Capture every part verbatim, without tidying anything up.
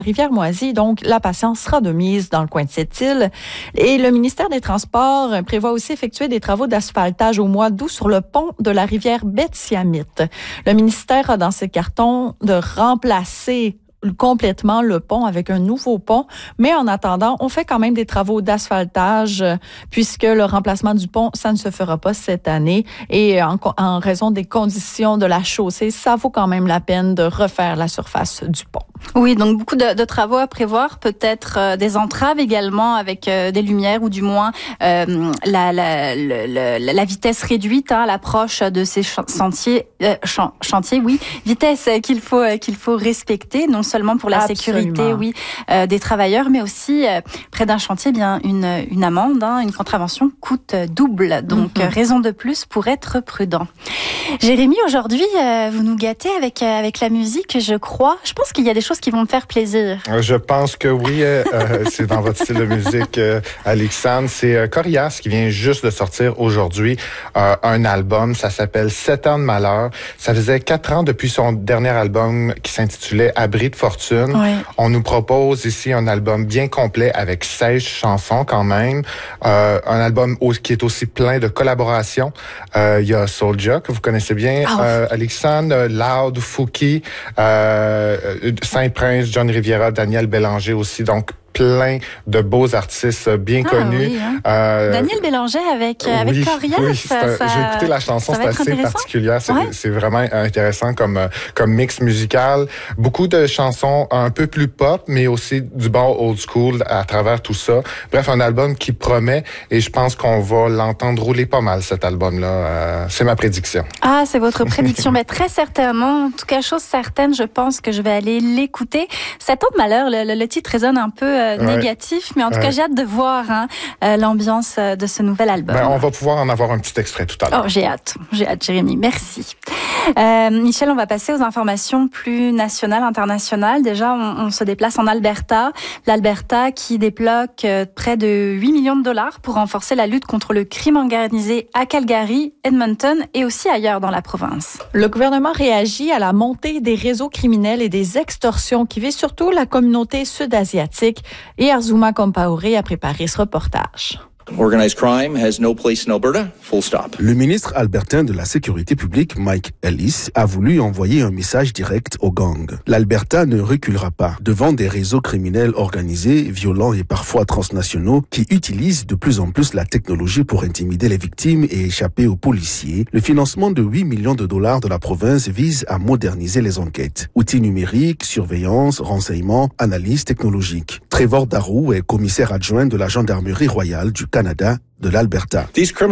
Rivière-Moisy, donc la patience sera de mise dans le coin de cette île. Et le ministère des Transports prévoit aussi effectuer des travaux d'asphaltage au mois d'août sur le pont de la rivière Betsiamite. Le ministère a dans ses cartons de remplacer complètement le pont avec un nouveau pont, mais en attendant, on fait quand même des travaux d'asphaltage euh, puisque le remplacement du pont, ça ne se fera pas cette année et en, en raison des conditions de la chaussée, ça vaut quand même la peine de refaire la surface du pont. Oui, donc beaucoup de, de travaux à prévoir, peut-être euh, des entraves également avec euh, des lumières ou du moins euh, la, la, la, la, la vitesse réduite hein, à l'approche de ces ch- sentiers, euh, ch- chantiers, oui, vitesse qu'il faut euh, qu'il faut respecter, non seulement pour la Absolument. sécurité, oui, euh, des travailleurs, mais aussi euh, près d'un chantier, bien une une amende, hein, une contravention coûte double, donc mm-hmm. raison de plus pour être prudent. Jérémy, aujourd'hui, euh, vous nous gâtez avec euh, avec la musique, je crois. Je pense qu'il y a des choses qui vont me faire plaisir. Je pense que oui, euh, c'est dans votre style de musique, euh, Alexandre. C'est euh, Corias qui vient juste de sortir aujourd'hui euh, un album. Ça s'appelle Sept ans de malheur. Ça faisait quatre ans depuis son dernier album qui s'intitulait Abri de fortune. Oui. On nous propose ici un album bien complet avec seize chansons quand même. Euh, un album qui est aussi plein de collaborations. Euh, il y a Soulja que vous connaissez bien, oh. euh, Alexandre, Loud, Fouki, euh, Saint-Prince, John Riviera, Daniel Bélanger aussi, donc plein de beaux artistes bien ah, connus. Oui, hein. euh, Daniel Bélanger avec euh, avec oui, Corias. Oui, ça, ça, j'ai écouté la chanson, c'est assez particulier. C'est, ouais. c'est vraiment intéressant comme comme mix musical. Beaucoup de chansons un peu plus pop, mais aussi du bon old school à travers tout ça. Bref, un album qui promet et je pense qu'on va l'entendre rouler pas mal cet album-là. Euh, c'est ma prédiction. Ah, c'est votre prédiction, mais très certainement. En tout cas, chose certaine, je pense que je vais aller l'écouter. Sept ans de malheur, le, le, le titre résonne un peu Euh, ouais. négatif, mais en tout ouais. cas, j'ai hâte de voir hein, euh, l'ambiance euh, de ce nouvel album. Ben, on va pouvoir en avoir un petit extrait tout à l'heure. Oh, j'ai hâte, j'ai hâte, Jérémy, merci. Euh, Michel, on va passer aux informations plus nationales, internationales. Déjà, on, on se déplace en Alberta. L'Alberta qui débloque euh, près de huit millions de dollars pour renforcer la lutte contre le crime organisé à Calgary, Edmonton et aussi ailleurs dans la province. Le gouvernement réagit à la montée des réseaux criminels et des extorsions qui visent surtout la communauté sud-asiatique. Et Arzuma Compaoré a préparé ce reportage. Organized crime has no place in Alberta, full stop. Le ministre albertain de la Sécurité publique, Mike Ellis, a voulu envoyer un message direct aux gangs. L'Alberta ne reculera pas devant des réseaux criminels organisés, violents et parfois transnationaux qui utilisent de plus en plus la technologie pour intimider les victimes et échapper aux policiers. Le financement de huit millions de dollars de la province vise à moderniser les enquêtes. Outils numériques, surveillance, renseignements, analyse technologique. Trevor Darrow est commissaire adjoint de la Gendarmerie royale du Canada de l'Alberta.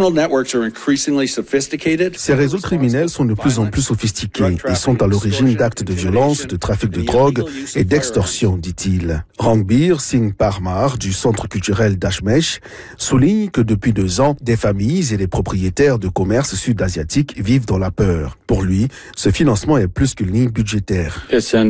Ces réseaux criminels sont de plus en plus sophistiqués et sont à l'origine d'actes de violence, de trafic de drogue et d'extorsion, dit-il. Rangbir Singh Parmar du Centre culturel d'Ashmesh souligne que depuis deux ans, des familles et des propriétaires de commerces sud-asiatiques vivent dans la peur. Pour lui, ce financement est plus qu'une ligne budgétaire.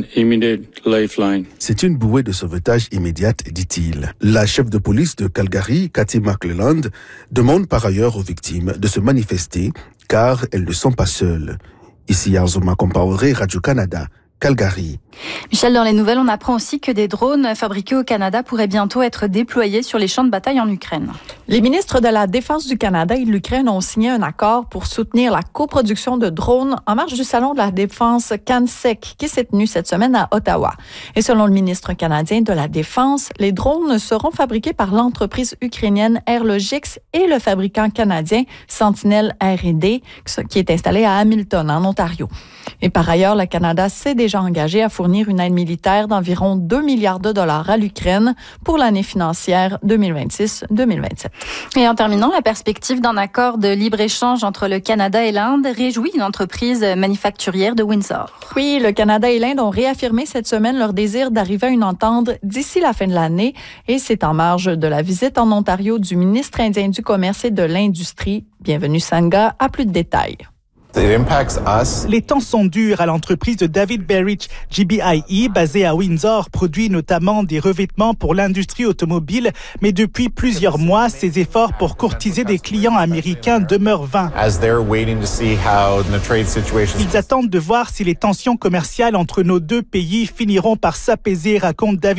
C'est une bouée de sauvetage immédiate, dit-il. La chef de police de Calgary, Cathy McClelland, demande par ailleurs aux victimes de se manifester car elles ne sont pas seules. Ici Arzuma Compaoré, Radio-Canada, Calgary. Michel, dans les nouvelles, on apprend aussi que des drones fabriqués au Canada pourraient bientôt être déployés sur les champs de bataille en Ukraine. Les ministres de la Défense du Canada et de l'Ukraine ont signé un accord pour soutenir la coproduction de drones en marge du Salon de la Défense CanSec qui s'est tenu cette semaine à Ottawa. Et selon le ministre canadien de la Défense, les drones seront fabriqués par l'entreprise ukrainienne Airlogix et le fabricant canadien Sentinel R et D qui est installé à Hamilton, en Ontario. Et par ailleurs, le Canada s'est déjà engagé à fournir une aide militaire d'environ deux milliards de dollars à l'Ukraine pour l'année financière deux mille vingt-six deux mille vingt-sept. Et en terminant, la perspective d'un accord de libre-échange entre le Canada et l'Inde réjouit une entreprise manufacturière de Windsor. Oui, le Canada et l'Inde ont réaffirmé cette semaine leur désir d'arriver à une entente d'ici la fin de l'année et c'est en marge de la visite en Ontario du ministre indien du Commerce et de l'Industrie. Bienvenue Sangha, à plus de détails. Les temps sont durs à l'entreprise de David Berich. G B I E, basée à Windsor, produit notamment des revêtements pour l'industrie automobile, mais depuis plusieurs mois, ses efforts pour courtiser des clients américains demeurent vains. Ils attendent de voir si les tensions commerciales entre nos deux pays finiront par s'apaiser, raconte David